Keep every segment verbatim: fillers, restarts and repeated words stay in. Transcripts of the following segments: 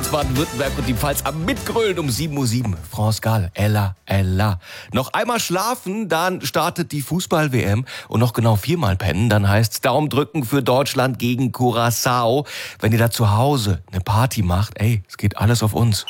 ganz Baden-Württemberg und die Pfalz am Mitgrölen um sieben Uhr sieben. France Gall, Ella, Ella. Noch einmal schlafen, dann startet die Fußball-W M. Und noch genau viermal pennen, dann heißt's Daumen drücken für Deutschland gegen Curaçao. Wenn ihr da zu Hause eine Party macht, ey, es geht alles auf uns.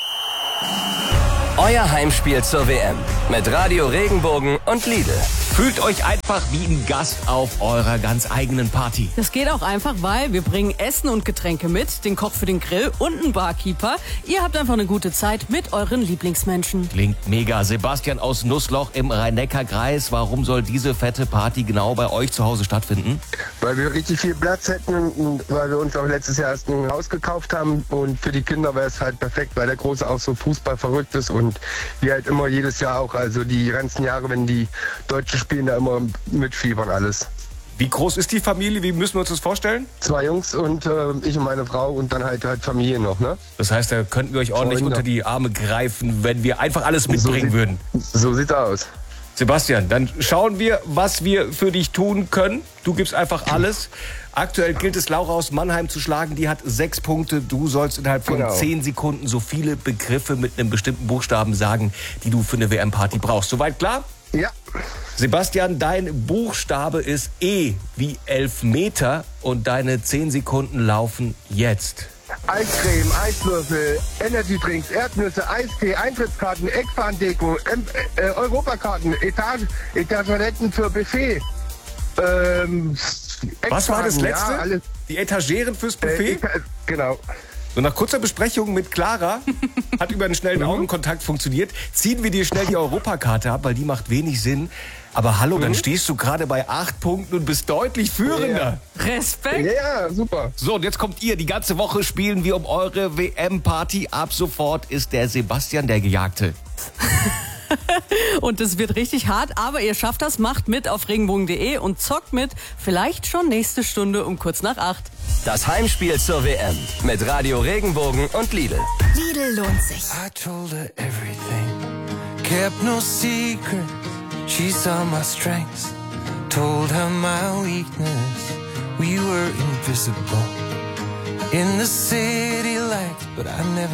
Euer Heimspiel zur W M mit Radio Regenbogen und Lidl. Fühlt euch einfach wie ein Gast auf eurer ganz eigenen Party. Das geht auch einfach, weil wir bringen Essen und Getränke mit, den Koch für den Grill und einen Barkeeper. Ihr habt einfach eine gute Zeit mit euren Lieblingsmenschen. Klingt mega. Sebastian aus Nussloch im Rhein-Neckar-Kreis. Warum soll diese fette Party genau bei euch zu Hause stattfinden? Weil wir richtig viel Platz hätten und weil wir uns auch letztes Jahr erst ein Haus gekauft haben. Und für die Kinder wäre es halt perfekt, weil der Große auch so Fußball verrückt ist und wir halt immer jedes Jahr auch, also die ganzen Jahre, wenn die Deutschen spielen, da immer mitfiebern alles. Wie groß ist die Familie? Wie müssen wir uns das vorstellen? Zwei Jungs und äh, ich und meine Frau und dann halt halt Familie noch, ne? Das heißt, da könnten wir euch ordentlich Freunde. unter die Arme greifen, wenn wir einfach alles mitbringen so würden. So sieht's aus. Sebastian, dann schauen wir, was wir für dich tun können. Du gibst einfach alles. Aktuell gilt es, Laura aus Mannheim zu schlagen. Die hat sechs Punkte. Du sollst innerhalb von Genau. zehn Sekunden so viele Begriffe mit einem bestimmten Buchstaben sagen, die du für eine W M-Party brauchst. Soweit klar? Ja. Sebastian, dein Buchstabe ist E wie Elfmeter und deine zehn Sekunden laufen jetzt. Eiscreme, Eiswürfel, Energydrinks, Erdnüsse, Eistee, Eintrittskarten, Eckfahndeko, äh, Europakarten, Etage, Etageretten für Buffet. Ähm, Was war das Eckfahnen, letzte? Ja, alles, Die Etageren fürs äh, Buffet? Eta genau. So, nach kurzer Besprechung mit Clara, hat über einen schnellen Augenkontakt funktioniert, ziehen wir dir schnell die Europakarte ab, weil die macht wenig Sinn. Aber hallo, dann stehst du gerade bei acht Punkten und bist deutlich führender. Respekt! Ja, ja, super. So, und jetzt kommt ihr. Die ganze Woche spielen wir um eure W M-Party. Ab sofort ist der Sebastian der Gejagte. Und es wird richtig hart, aber ihr schafft das, macht mit auf regenbogen punkt de und zockt mit, vielleicht schon nächste Stunde um kurz nach acht. Das Heimspiel zur W M mit Radio Regenbogen und Lidl. Lidl lohnt sich. I told her everything, kept no secret. She saw my strengths, told her my weakness. We were invisible in the city lights, but I never